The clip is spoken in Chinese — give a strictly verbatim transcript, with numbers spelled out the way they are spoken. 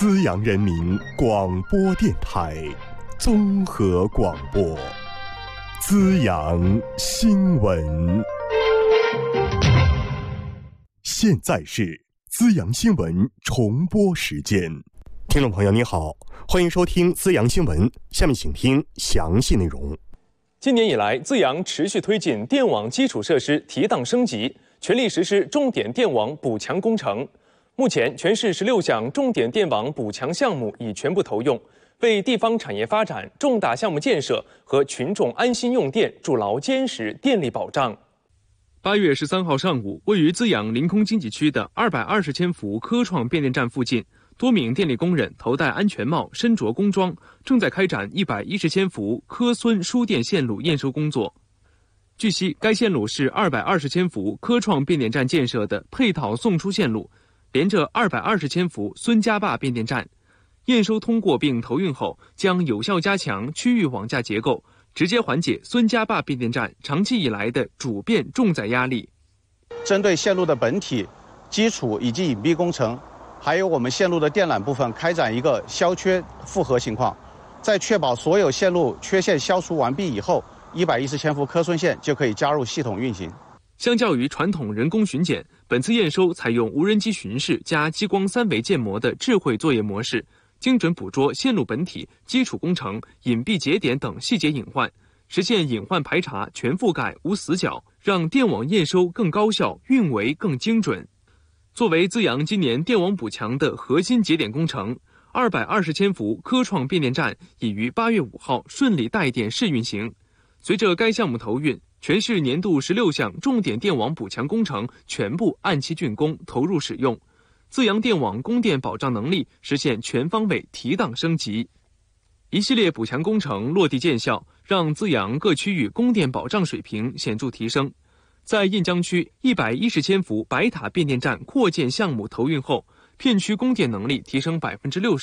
资阳人民广播电台综合广播，资阳新闻。现在是资阳新闻重播时间。听众朋友你好，欢迎收听资阳新闻，下面请听详细内容。 今年以来，资阳持续推进电网基础设施提档升级，全力实施重点电网补强工程。目前，全市十六项重点电网补强项目已全部投用，为地方产业发展、重大项目建设和群众安心用电筑牢坚实电力保障。八月十三号上午，位于资阳临空经济区的二百二十千伏科创变电站附近，多名电力工人头戴安全帽、身着工装，正在开展一百一十千伏科孙输电线路验收工作。据悉，该线路是二百二十千伏科创变电站建设的配套送出线路，连着二百二十千伏孙家坝变电站。验收通过并投运后，将有效加强区域网架结构，直接缓解孙家坝变电站长期以来的主变重载压力。 针对线路的本体、基础以及隐蔽工程，还有我们线路的电缆部分开展一个消缺复核情况，在确保所有线路缺陷消除完毕以后，一百一十千伏科孙线就可以加入系统运行。 相较于传统人工巡检，本次验收采用无人机巡视加激光三维建模的智慧作业模式，精准捕捉线路本体、基础工程、隐蔽节点等细节隐患，实现隐患排查全覆盖无死角，让电网验收更高效，运维更精准。作为资阳今年电网补强的核心节点工程，二百二十千伏科创变电站已于八月五号顺利带电试运行。随着该项目投运，全市年度十六项重点电网补强工程全部按期竣工投入使用，资阳电网供电保障能力实现全方位提档升级。一系列补强工程落地见效，让资阳各区域供电保障水平显著提升。在印江区一百一十千伏白塔变电站扩建项目投运后，片区供电能力提升百分之六十。